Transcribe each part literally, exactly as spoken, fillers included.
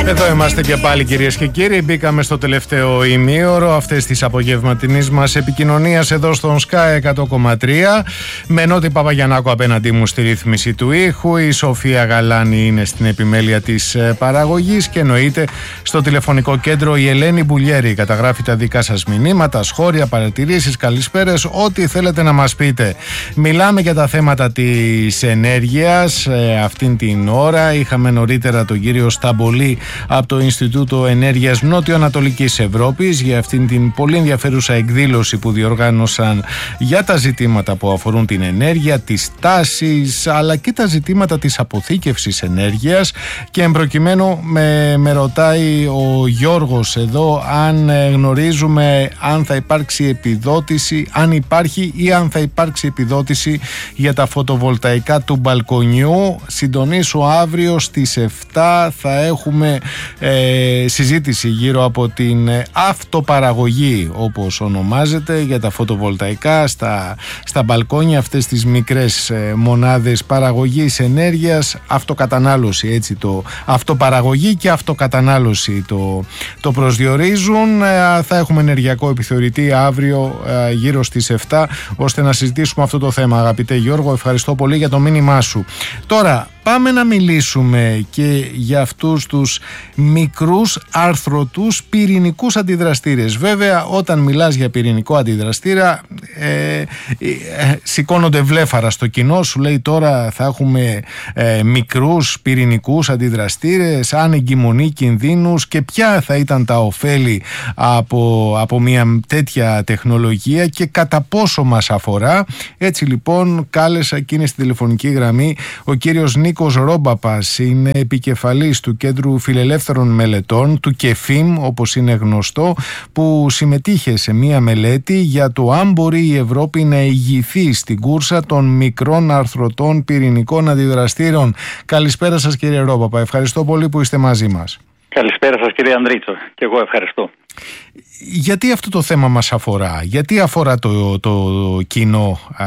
Εδώ είμαστε και πάλι, κυρίες και κύριοι. Μπήκαμε στο τελευταίο ημίωρο αυτές της απογευματινής μας επικοινωνίας εδώ στον Sky εκατό κόμμα τρία. Με Νότι Παπαγιαννάκου απέναντί μου στη ρύθμιση του ήχου. Η Σοφία Γαλάνη είναι στην επιμέλεια της παραγωγής. Και εννοείται στο τηλεφωνικό κέντρο η Ελένη Μπουλιέρη. Καταγράφει τα δικά σας μηνύματα, σχόλια, παρατηρήσεις, καλησπέρες, ό,τι θέλετε να μας πείτε. Μιλάμε για τα θέματα της ενέργειας ε, αυτήν την ώρα. Είχαμε νωρίτερα τον κύριο Σταμπολή από το Ινστιτούτο Ενέργειας Νότιο-Ανατολικής Ευρώπης για αυτήν την πολύ ενδιαφέρουσα εκδήλωση που διοργάνωσαν για τα ζητήματα που αφορούν την ενέργεια, τις τάσεις αλλά και τα ζητήματα της αποθήκευσης ενέργειας. Και εμπροκειμένου με, με ρωτάει ο Γιώργος εδώ αν γνωρίζουμε αν θα υπάρξει επιδότηση, αν υπάρχει ή αν θα υπάρξει επιδότηση για τα φωτοβολταϊκά του μπαλκονιού. Συντονίσου αύριο στις επτά, θα έχουμε ε, συζήτηση γύρω από την αυτοπαραγωγή, όπως ονομάζεται, για τα φωτοβολταϊκά στα, στα μπαλκόνια, αυτές τις μικρές ε, μονάδες παραγωγής ενέργειας, αυτοκατανάλωση, έτσι, το αυτοπαραγωγή και αυτοκατανάλωση το, το προσδιορίζουν. Ε, θα έχουμε ενεργειακό επιθεωρητή αύριο ε, γύρω στις επτά, ώστε να συζητήσουμε αυτό το θέμα. Αγαπητέ Γιώργο, ευχαριστώ πολύ για το μήνυμά σου. Τώρα πάμε να μιλήσουμε και για αυτούς τους μικρούς αρθρωτούς πυρηνικούς αντιδραστήρες. Βέβαια, όταν μιλάς για πυρηνικό αντιδραστήρα ε, ε, σηκώνονται βλέφαρα στο κοινό. Σου λέει τώρα θα έχουμε ε, μικρούς πυρηνικούς αντιδραστήρες, αν εγκυμονεί κινδύνους, και ποια θα ήταν τα ωφέλη από, από μια τέτοια τεχνολογία και κατά πόσο μας αφορά. Έτσι λοιπόν κάλεσα και είναι στη τηλεφωνική γραμμή ο κύριος Νίκος Ρόμπαπας, είναι επικεφαλής του Κέντρου Φιλελεύθερων Μελετών, του ΚΕΦΙΜ όπως είναι γνωστό, που συμμετείχε σε μία μελέτη για το αν μπορεί η Ευρώπη να ηγηθεί στην κούρσα των μικρών αρθρωτών πυρηνικών αντιδραστήρων. Καλησπέρα σας κύριε Ρόμπαπα, ευχαριστώ πολύ που είστε μαζί μας. Καλησπέρα σας κύριε Ανδρίτσο, και εγώ ευχαριστώ. Γιατί αυτό το θέμα μας αφορά, γιατί αφορά το, το κοινό α,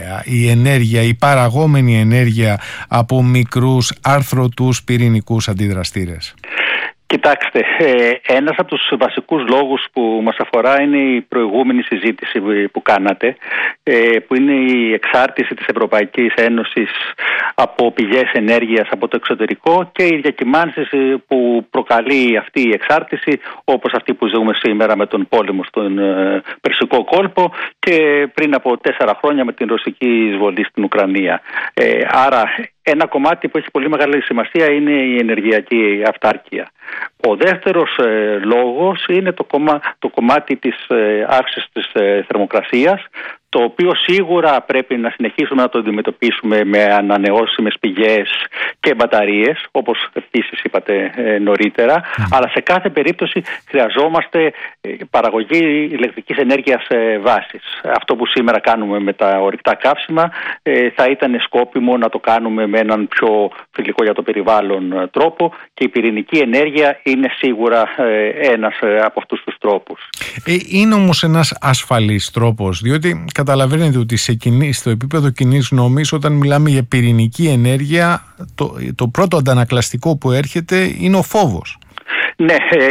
η ενέργεια, η παραγόμενη ενέργεια από μικρούς άρθρωτους πυρηνικούς αντιδραστήρες? Κοιτάξτε, ένας από τους βασικούς λόγους που μας αφορά είναι η προηγούμενη συζήτηση που κάνατε, που είναι η εξάρτηση της Ευρωπαϊκής Ένωσης από πηγές ενέργειας από το εξωτερικό και οι διακυμάνσεις που προκαλεί αυτή η εξάρτηση, όπως αυτή που ζούμε σήμερα με τον πόλεμο στον Περσικό κόλπο και πριν από τέσσερα χρόνια με την ρωσική εισβολή στην Ουκρανία. Άρα ένα κομμάτι που έχει πολύ μεγάλη σημασία είναι η ενεργειακή αυτάρκεια. Ο δεύτερος ε, λόγος είναι το, κομμά, το κομμάτι της ε, αύξησης της ε, θερμοκρασίας, το οποίο σίγουρα πρέπει να συνεχίσουμε να το αντιμετωπίσουμε με ανανεώσιμες πηγές και μπαταρίες, όπως επίσης είπατε ε, νωρίτερα, mm. αλλά σε κάθε περίπτωση χρειαζόμαστε ε, παραγωγή ηλεκτρικής ενέργειας ε, βάσης. Αυτό που σήμερα κάνουμε με τα ορυκτά καύσιμα ε, θα ήταν σκόπιμο να το κάνουμε με έναν πιο φιλικό για το περιβάλλον ε, τρόπο, και η πυρηνική ενέργεια είναι σίγουρα ε, ένας ε, από αυτούς τους τρόπους. Ε, είναι όμως ένας ασφαλής τρόπος, διότι καταλαβαίνετε ότι σε κοινή, στο επίπεδο κοινής γνώμης, όταν μιλάμε για πυρηνική ενέργεια, το, το πρώτο αντανακλαστικό που έρχεται είναι ο φόβος. Ναι, ε,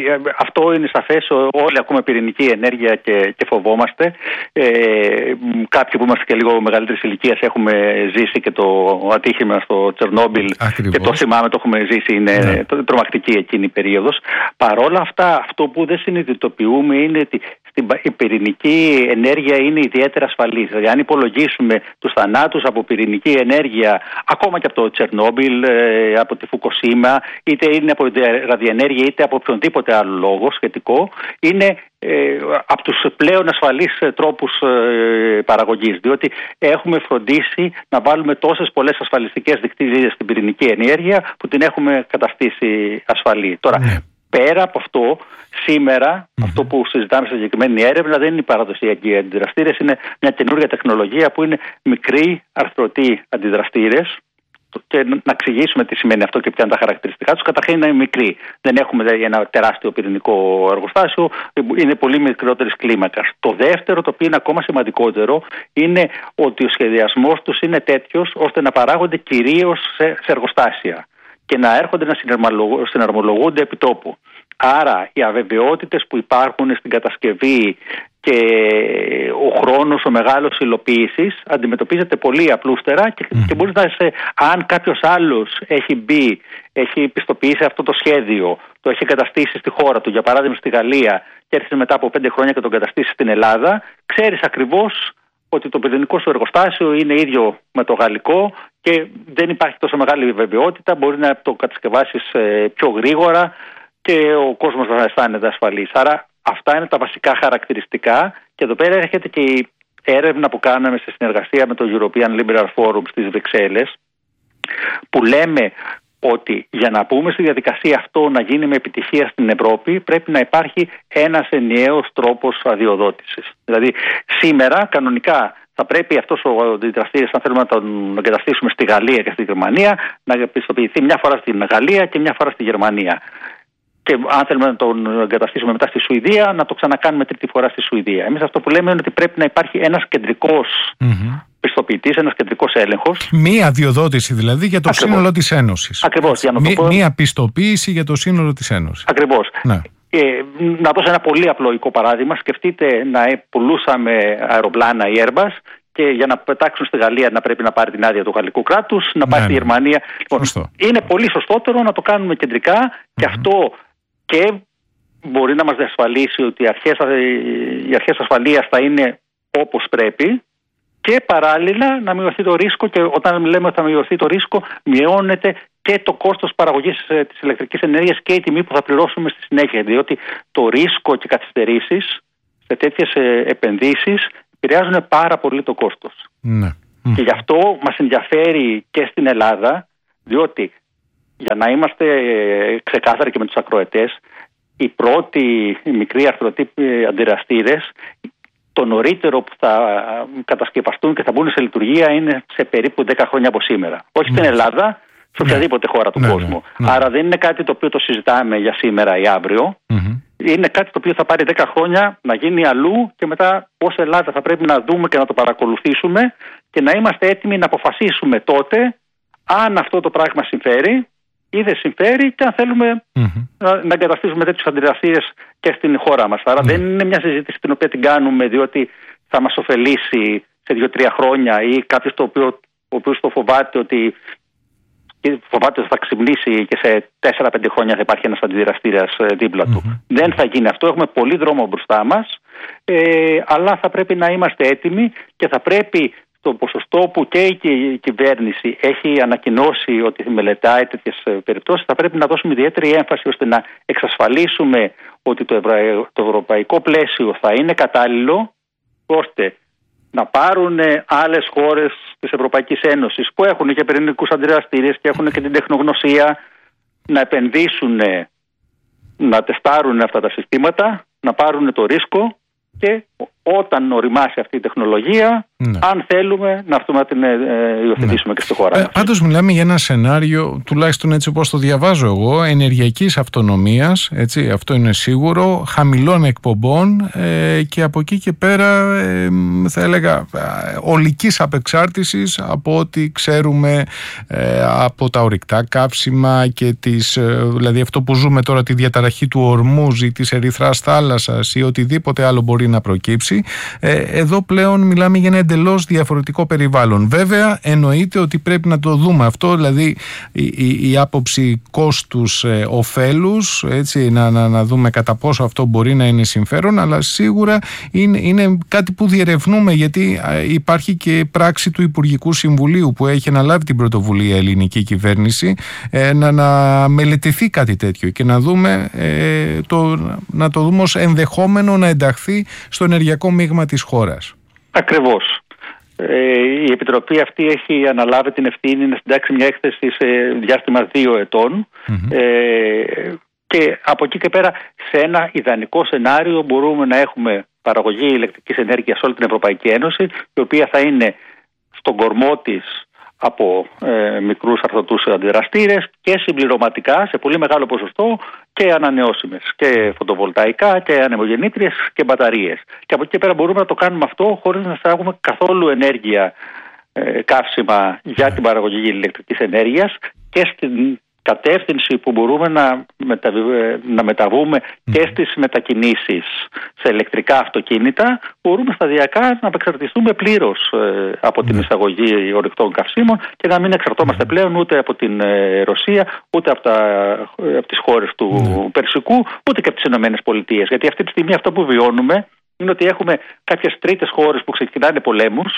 αυτό είναι σαφές. Όλοι ακούμε πυρηνική ενέργεια και, και φοβόμαστε. Ε, κάποιοι που είμαστε και λίγο μεγαλύτερης ηλικίας έχουμε ζήσει και το ατύχημα στο Τσερνόμπιλ. Ακριβώς. Και το θυμάμαι, το έχουμε ζήσει, είναι ναι. τρομακτική εκείνη η περίοδος. Παρόλα αυτά, αυτό που δεν συνειδητοποιούμε είναι ότι η πυρηνική ενέργεια είναι ιδιαίτερα ασφαλής. Δηλαδή, αν υπολογίσουμε τους θανάτους από πυρηνική ενέργεια, ακόμα και από το Τσερνόμπιλ, από τη Φουκοσίμα, είτε είναι από ραδιενέργεια είτε από οποιονδήποτε άλλο λόγο σχετικό, είναι ε, από τους πλέον ασφαλείς τρόπους ε, παραγωγής. Διότι έχουμε φροντίσει να βάλουμε τόσες πολλές ασφαλιστικές δικτύες στην πυρηνική ενέργεια που την έχουμε καταστήσει ασφαλή. Τώρα, ναι. Πέρα από αυτό, σήμερα mm-hmm. αυτό που συζητάμε σε συγκεκριμένη έρευνα δεν είναι οι παραδοσιακοί αντιδραστήρες, είναι μια καινούργια τεχνολογία που είναι μικροί αρθρωτοί αντιδραστήρες. Και να εξηγήσουμε τι σημαίνει αυτό και ποια είναι τα χαρακτηριστικά τους. Καταρχήν είναι μικροί. Δεν έχουμε ένα τεράστιο πυρηνικό εργοστάσιο, είναι πολύ μικρότερης κλίμακας. Το δεύτερο, το οποίο είναι ακόμα σημαντικότερο, είναι ότι ο σχεδιασμός τους είναι τέτοιος ώστε να παράγονται κυρίως σε, σε εργοστάσια. και να έρχονται να συναρμολογούνται επί τόπου. Άρα οι αβεβαιότητες που υπάρχουν στην κατασκευή και ο χρόνος, ο μεγάλος υλοποίησης αντιμετωπίζεται πολύ απλούστερα και, mm. και μπορείς να είσαι, αν κάποιος άλλος έχει μπει, έχει πιστοποιήσει αυτό το σχέδιο, το έχει εγκαταστήσει στη χώρα του, για παράδειγμα στη Γαλλία, και έρθει μετά από πέντε χρόνια και το εγκαταστήσει στην Ελλάδα, ξέρεις ακριβώς ότι το πυρηνικό σου εργοστάσιο είναι ίδιο με το γαλλικό και δεν υπάρχει τόσο μεγάλη βεβαιότητα, μπορεί να το κατασκευάσεις πιο γρήγορα και ο κόσμος θα αισθάνεται ασφαλής. Άρα αυτά είναι τα βασικά χαρακτηριστικά και εδώ πέρα έρχεται και η έρευνα που κάναμε σε συνεργασία με το European Liberal Forum στις Βρυξέλλες, που λέμε ότι για να πούμε στη διαδικασία αυτό να γίνει με επιτυχία στην Ευρώπη πρέπει να υπάρχει ένας ενιαίος τρόπος αδειοδότησης. Δηλαδή σήμερα κανονικά θα πρέπει αυτός ο αντιδραστήρας, αν θέλουμε να τον εγκαταστήσουμε στη Γαλλία και στη Γερμανία, να πιστοποιηθεί μια φορά στην Γαλλία και μια φορά στη Γερμανία. Και αν θέλουμε να τον εγκαταστήσουμε μετά στη Σουηδία, να το ξανακάνουμε τρίτη φορά στη Σουηδία. Εμείς αυτό που λέμε είναι ότι πρέπει να υπάρχει ένας κεντρικός mm-hmm. πιστοποιητής, ένας κεντρικός έλεγχος. Μία αδειοδότηση δηλαδή για το Ακριβώς. σύνολο της Ένωσης. Ακριβώς. Για να Μí, πω... Μία πιστοποίηση για το σύνολο της Ένωσης. Ακριβώς. Ναι. Ε, να δώσω ένα πολύ απλοϊκό παράδειγμα. Σκεφτείτε να πουλούσαμε αεροπλάνα η Airbus και για να πετάξουν στη Γαλλία να πρέπει να πάρει την άδεια του γαλλικού κράτους, να πάει ναι, στη Γερμανία. Λοιπόν, είναι πολύ σωστότερο να το κάνουμε κεντρικά mm-hmm. και αυτό και μπορεί να μας διασφαλίσει ότι οι αρχές, οι αρχές ασφαλείας θα είναι όπως πρέπει και παράλληλα να μειωθεί το ρίσκο, και όταν λέμε ότι θα μειωθεί το ρίσκο μειώνεται και το κόστος παραγωγής της ηλεκτρικής ενέργειας και η τιμή που θα πληρώσουμε στη συνέχεια, διότι το ρίσκο και καθυστερήσεις σε τέτοιες επενδύσεις επηρεάζουν πάρα πολύ το κόστος. Ναι. Και γι' αυτό μας ενδιαφέρει και στην Ελλάδα, διότι για να είμαστε ξεκάθαροι και με τους ακροατές, οι πρώτοι οι μικροί αρθροτύποι αντιδραστήρες, το νωρίτερο που θα κατασκευαστούν και θα μπουν σε λειτουργία είναι σε περίπου δέκα χρόνια από σήμερα. Όχι ναι. στην Ελλάδα, σε οποιαδήποτε ναι. χώρα του ναι, κόσμου. Ναι, ναι. Άρα δεν είναι κάτι το οποίο το συζητάμε για σήμερα ή αύριο. Mm-hmm. Είναι κάτι το οποίο θα πάρει δέκα χρόνια να γίνει αλλού και μετά ως Ελλάδα θα πρέπει να δούμε και να το παρακολουθήσουμε και να είμαστε έτοιμοι να αποφασίσουμε τότε αν αυτό το πράγμα συμφέρει ή δεν συμφέρει και αν θέλουμε mm-hmm. να, να εγκαταστήσουμε τέτοιους αντιδραστήρες και στην χώρα μας. Άρα mm-hmm. δεν είναι μια συζήτηση την οποία την κάνουμε διότι θα μας ωφελήσει σε δύο-τρία χρόνια ή κάποιος το οποίο, ο οποίος το φοβάται ότι φοβάται ότι θα ξυπνήσει και σε τέσσερα πέντε χρόνια θα υπάρχει ένας αντιδραστήρας δίπλα του. Mm-hmm. Δεν θα γίνει αυτό. Έχουμε πολύ δρόμο μπροστά μας, ε, αλλά θα πρέπει να είμαστε έτοιμοι και θα πρέπει το ποσοστό που και η κυβέρνηση έχει ανακοινώσει ότι μελετάει τέτοιες περιπτώσεις, θα πρέπει να δώσουμε ιδιαίτερη έμφαση ώστε να εξασφαλίσουμε ότι το, ευρω... το ευρωπαϊκό πλαίσιο θα είναι κατάλληλο ώστε να πάρουν άλλες χώρες της Ευρωπαϊκής Ένωσης που έχουν και πυρηνικούς αντιδραστήρες και έχουν και την τεχνογνωσία να επενδύσουν, να τεστάρουν αυτά τα συστήματα, να πάρουν το ρίσκο και όταν οριμάσει αυτή η τεχνολογία, ναι. αν θέλουμε να έρθουμε να την ε, υιοθετήσουμε ναι. και στη χώρα μας. Ε, πάντως μιλάμε για ένα σενάριο, τουλάχιστον έτσι όπως το διαβάζω εγώ, ενεργειακής αυτονομίας, έτσι, αυτό είναι σίγουρο, χαμηλών εκπομπών ε, και από εκεί και πέρα ε, θα έλεγα ε, ολικής απεξάρτησης από ό,τι ξέρουμε ε, από τα ορυκτά καύσιμα και τις, ε, δηλαδή αυτό που ζούμε τώρα, τη διαταραχή του Ορμούζ ή της Ερυθράς θάλασσας ή οτιδήποτε άλλο μπορεί να προκύψει. Ε, εδώ πλέον μιλάμε για ένα εντελώς διαφορετικό περιβάλλον. Βέβαια εννοείται ότι πρέπει να το δούμε αυτό, δηλαδή η, η, η άποψη κόστους ε, ωφέλους, έτσι, να, να, να δούμε κατά πόσο αυτό μπορεί να είναι συμφέρον, αλλά σίγουρα είναι, είναι κάτι που διερευνούμε, γιατί ε, υπάρχει και πράξη του Υπουργικού Συμβουλίου που έχει αναλάβει την πρωτοβουλία η ελληνική κυβέρνηση ε, να, να μελετηθεί κάτι τέτοιο και να δούμε ε, το, να το δούμε ως ενδεχόμενο να ενταχθεί στο ενεργειακό μείγμα της χώρας. Ακριβώς. Ε, η Επιτροπή αυτή έχει αναλάβει την ευθύνη να συντάξει μια έκθεση σε διάστημα δύο ετών mm-hmm. ε, και από εκεί και πέρα σε ένα ιδανικό σενάριο μπορούμε να έχουμε παραγωγή ηλεκτρικής ενέργειας σε όλη την Ευρωπαϊκή Ένωση, η οποία θα είναι στον κορμό της από ε, μικρούς αρθρωτούς αντιδραστήρες και συμπληρωματικά σε πολύ μεγάλο ποσοστό και ανανεώσιμες και φωτοβολταϊκά και ανεμογεννήτριες και μπαταρίες. Και από εκεί και πέρα μπορούμε να το κάνουμε αυτό χωρίς να εισάγουμε καθόλου ενέργεια, ε, καύσιμα για την παραγωγή ηλεκτρικής ενέργειας και στην κατεύθυνση που μπορούμε να, μεταβ... να μεταβούμε mm. και στις μετακινήσεις σε ηλεκτρικά αυτοκίνητα, μπορούμε σταδιακά να απεξαρτηθούμε πλήρως ε, από την mm. εισαγωγή ορυκτών καυσίμων και να μην εξαρτώμαστε mm. πλέον ούτε από την ε, Ρωσία, ούτε από, τα, από τις χώρες του mm. Περσικού, ούτε και από τις Ηνωμένες Πολιτείες. Γιατί αυτή τη στιγμή αυτό που βιώνουμε είναι ότι έχουμε κάποιες τρίτες χώρες που ξεκινάνε πολέμους,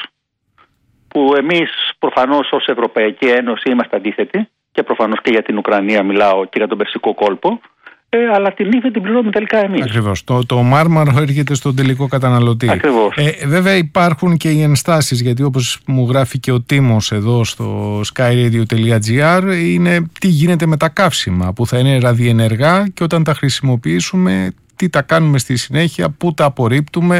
που εμείς προφανώς ως Ευρωπαϊκή Ένωση είμαστε αντίθετοι, και προφανώς και για την Ουκρανία μιλάω και για τον Περσικό κόλπο, ε, αλλά την ύφη την πληρώνουμε τελικά εμείς. Ακριβώς. Το, το μάρμαρο έρχεται στον τελικό καταναλωτή. Ακριβώς. Ε, βέβαια υπάρχουν και οι ενστάσεις, γιατί όπως μου γράφει και ο Τίμος εδώ στο skyradio τελεία gr, είναι τι γίνεται με τα καύσιμα που θα είναι ραδιενεργά και όταν τα χρησιμοποιήσουμε τι τα κάνουμε στη συνέχεια, πού τα απορρίπτουμε.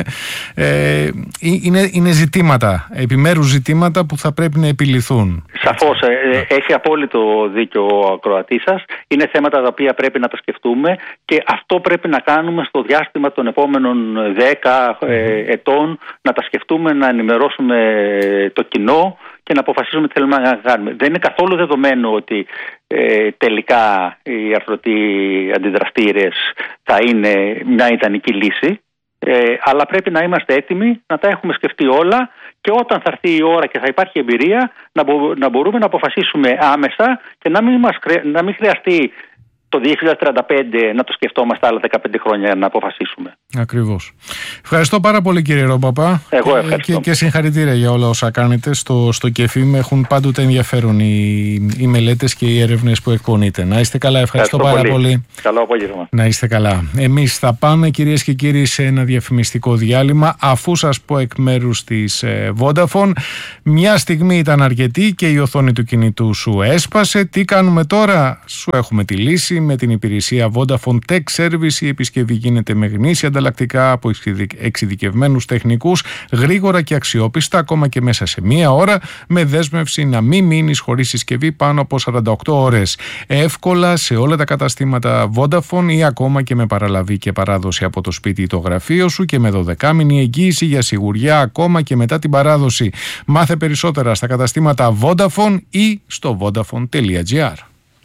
Ε, είναι, είναι ζητήματα, επιμέρους ζητήματα που θα πρέπει να επιληθούν. Σαφώς, ε, έχει απόλυτο δίκιο ο ακροατής σας. Είναι θέματα τα οποία πρέπει να τα σκεφτούμε και αυτό πρέπει να κάνουμε στο διάστημα των επόμενων δέκα ε, ετών, να τα σκεφτούμε, να ενημερώσουμε το κοινό και να αποφασίσουμε τι θέλουμε να κάνουμε. Δεν είναι καθόλου δεδομένο ότι ε, τελικά οι αρθρωτοί αντιδραστήρες θα είναι μια ιδανική λύση, ε, αλλά πρέπει να είμαστε έτοιμοι να τα έχουμε σκεφτεί όλα και όταν θα έρθει η ώρα και θα υπάρχει εμπειρία να, μπο, να μπορούμε να αποφασίσουμε άμεσα και να μην, μας, να μην χρειαστεί το δύο χιλιάδες τριάντα πέντε να το σκεφτόμαστε άλλα δεκαπέντε χρόνια να αποφασίσουμε. Ακριβώς. Ευχαριστώ πάρα πολύ κύριε Ρομπαπά. Εγώ ευχαριστώ. Και, και συγχαρητήρια για όλα όσα κάνετε στο, στο ΚΕΦΙΜ. Έχουν πάντοτε ενδιαφέρον οι, οι μελέτες και οι έρευνες που εκπονείτε. Να είστε καλά. Ευχαριστώ, ευχαριστώ πάρα πολύ. πολύ. Καλό απόγευμα. Να είστε καλά. Εμείς θα πάμε κυρίες και κύριοι σε ένα διαφημιστικό διάλειμμα, αφού σας πω εκ μέρους της ε, Vodafone. Μια στιγμή ήταν αρκετή και η οθόνη του κινητού σου έσπασε. Τι κάνουμε τώρα? Σου έχουμε τη λύση. Με την υπηρεσία Vodafone Tech Service η επισκευή γίνεται με γνήσια ανταλλακτικά από εξειδικευμένους τεχνικούς, γρήγορα και αξιόπιστα, ακόμα και μέσα σε μία ώρα, με δέσμευση να μην μείνεις χωρίς συσκευή πάνω από σαράντα οκτώ ώρες. Εύκολα σε όλα τα καταστήματα Vodafone ή ακόμα και με παραλαβή και παράδοση από το σπίτι ή το γραφείο σου και με δωδεκάμηνη εγγύηση για σιγουριά ακόμα και μετά την παράδοση. Μάθε περισσότερα στα καταστήματα Vodafone ή στο vodafone τελεία gr.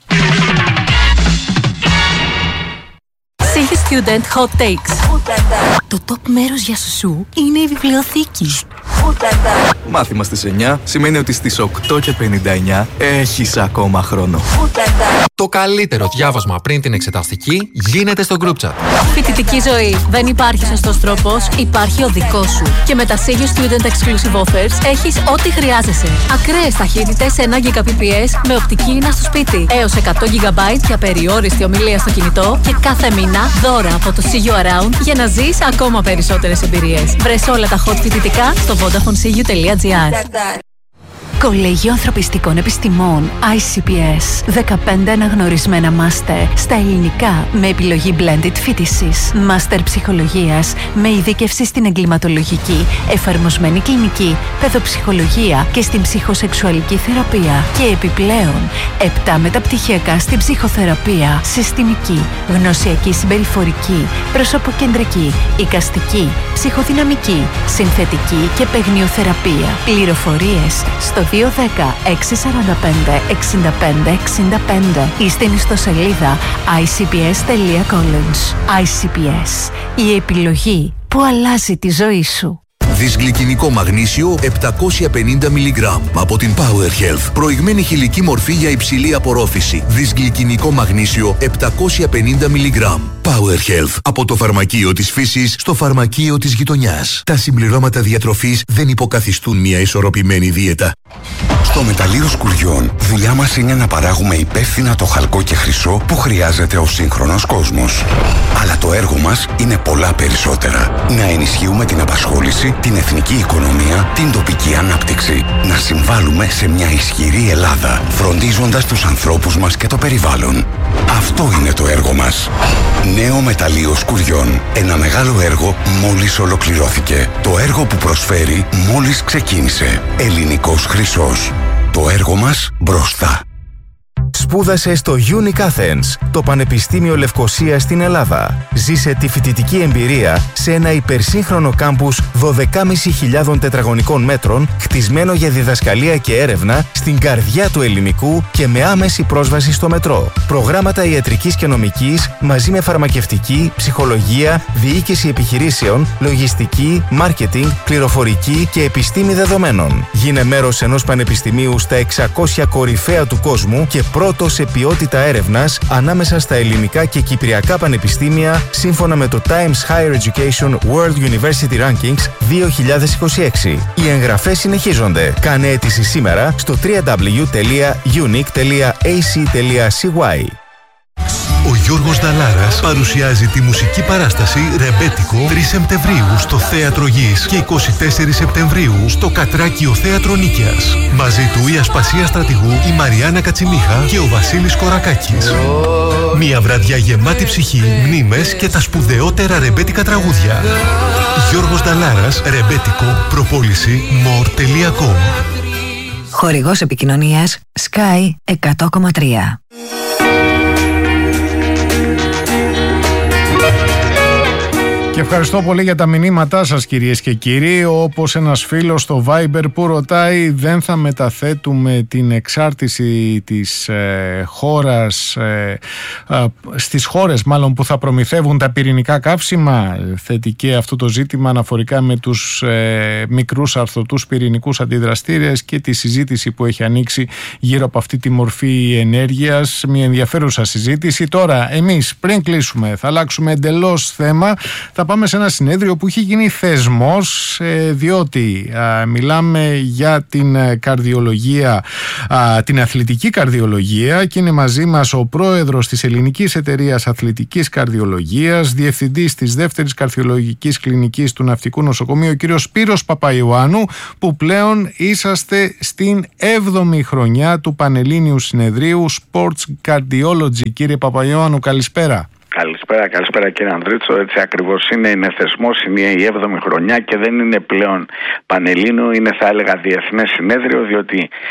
Σίγη Student Hot Takes. Το top μέρος για σουσού είναι η βιβλιοθήκη. Μάθημα στις εννιά σημαίνει ότι στις οκτώ και πενήντα εννιά έχεις ακόμα χρόνο. Το καλύτερο διάβασμα πριν την εξεταστική γίνεται στο group chat. Φοιτητική ζωή. Δεν υπάρχει σωστός τρόπος, υπάρχει ο δικός σου. Και με τα Σίγη Student Exclusive Offers έχεις ό,τι χρειάζεσαι. Ακραίες ταχύτητες ένα Gbps με οπτική ίνα στο σπίτι. Έως εκατό τζι μπι για περιόριστη ομιλία στο κινητό και κάθε μήνα δώρα από το See You Around για να ζεις ακόμα περισσότερες εμπειρίες. Βρες όλα τα hot φοιτητικά στο vodafone c u τελεία gr. Κολέγιο Ανθρωπιστικών Επιστημών άι σι πι ες. δεκαπέντε αναγνωρισμένα μάστερ στα ελληνικά με επιλογή blended φοιτησης. Μάστερ ψυχολογίας με ειδίκευση στην εγκληματολογική, εφαρμοσμένη κλινική, παιδοψυχολογία και στην ψυχοσεξουαλική θεραπεία. Και επιπλέον, επτά μεταπτυχιακά στην ψυχοθεραπεία, συστημική, γνωσιακή συμπεριφορική, προσωποκεντρική, εικαστική, ψυχοδυναμική, συνθετική και παιγνιοθεραπεία. Πληροφορίες στο δύο ένα μηδέν έξι τέσσερα πέντε έξι πέντε έξι πέντε ή στην ιστοσελίδα άι σι πι ες τελεία college. άι σι πι ες. Η επιλογή που αλλάζει τη ζωή σου. Δυσγλυκινικό μαγνήσιο επτακόσια πενήντα μιλιγκράμμ από την Power Health. Προηγμένη χηλική μορφή για υψηλή απορρόφηση. Δυσγλυκινικό μαγνήσιο επτακόσια πενήντα μιλιγκράμμ. Power Health. Από το φαρμακείο της φύσης στο φαρμακείο της γειτονιάς. Τα συμπληρώματα διατροφής δεν υποκαθιστούν μια ισορροπημένη δίαιτα. Στο μεταλλείο Σκουριών, δουλειά μας είναι να παράγουμε υπεύθυνα το χαλκό και χρυσό που χρειάζεται ο σύγχρονος κόσμος. Αλλά το έργο μας είναι πολλά περισσότερα. Να ενισχύουμε την απασχόληση, την εθνική οικονομία, την τοπική ανάπτυξη. Να συμβάλλουμε σε μια ισχυρή Ελλάδα, φροντίζοντας τους ανθρώπους μας και το περιβάλλον. Αυτό είναι το έργο μας. Νέο μεταλλείο Σκουριών. Ένα μεγάλο έργο μόλις ολοκληρώθηκε. Το έργο που προσφέρει μόλις ξεκίνησε. Ελληνικός χρυσός. Το έργο μας μπροστά. Σπούδασε στο Unique Athens, το Πανεπιστήμιο Λευκωσίας στην Ελλάδα. Ζήσε τη φοιτητική εμπειρία σε ένα υπερσύγχρονο κάμπους δώδεκα χιλιάδες πεντακόσια τετραγωνικών μέτρων, χτισμένο για διδασκαλία και έρευνα στην καρδιά του ελληνικού και με άμεση πρόσβαση στο μετρό. Προγράμματα ιατρικής και νομικής μαζί με φαρμακευτική, ψυχολογία, διοίκηση επιχειρήσεων, λογιστική, μάρκετινγκ, πληροφορική και επιστήμη δεδομένων. Γίνε μέρος ενός πανεπιστημίου στα εξακόσια κορυφαία του κόσμου και πρώτο σε ποιότητα έρευνας ανάμεσα στα ελληνικά και κυπριακά πανεπιστήμια σύμφωνα με το Times Higher Education World University Rankings δύο χιλιάδες είκοσι έξι. Οι εγγραφές συνεχίζονται. Κάνε αίτηση σήμερα στο double-u double-u double-u τελεία unique τελεία a c τελεία c y. Ο Γιώργος Νταλάρας παρουσιάζει τη μουσική παράσταση Ρεμπέτικο τρεις Σεπτεμβρίου στο Θέατρο Γης και εικοστή τέταρτη Σεπτεμβρίου στο Κατράκιο Θέατρο Νίκαιας. Μαζί του η Ασπασία Στρατηγού, η Μαριάννα Κατσιμίχα και ο Βασίλης Κορακάκης. Μια βραδιά γεμάτη ψυχή, μνήμες και τα σπουδαιότερα ρεμπέτικα τραγούδια. Γιώργος Νταλάρας, Ρεμπέτικο, προπόληση more τελεία com. Χορηγός επικοινωνίας Sky εκατό κόμμα τρία. Και ευχαριστώ πολύ για τα μηνύματά σας, κυρίες και κύριοι. Όπως ένας φίλος στο Viber που ρωτάει, δεν θα μεταθέτουμε την εξάρτηση της ε, χώρας ε, ε, στις χώρες μάλλον που θα προμηθεύουν τα πυρηνικά καύσιμα? Θέτει και αυτό το ζήτημα αναφορικά με τους ε, μικρούς αρθρωτούς πυρηνικούς αντιδραστήρες και τη συζήτηση που έχει ανοίξει γύρω από αυτή τη μορφή ενέργειας. Μια ενδιαφέρουσα συζήτηση. Τώρα εμείς πριν κλείσουμε θα αλλάξουμε εντελώς θέμα. Θα πάμε σε ένα συνέδριο που έχει γίνει θεσμός, διότι α, μιλάμε για την καρδιολογία, α, την αθλητική καρδιολογία, και είναι μαζί μας ο πρόεδρος της Ελληνικής Εταιρείας Αθλητικής Καρδιολογίας, διευθυντής της δεύτερης καρδιολογικής κλινικής του Ναυτικού Νοσοκομείου, ο κύριος Σπύρος Παπαϊωάννου, που πλέον είσαστε στην έβδομη χρονιά του Πανελλήνιου Συνεδρίου Sports Cardiology. Κύριε Παπαϊωάννου, καλησπέρα. Καλησπέρα, καλησπέρα κύριε Ανδρίτσο. Έτσι ακριβώς είναι, είναι θεσμός, είναι η έβδομη χρονιά και δεν είναι πλέον πανελλήνιο, είναι θα έλεγα διεθνές συνέδριο, διότι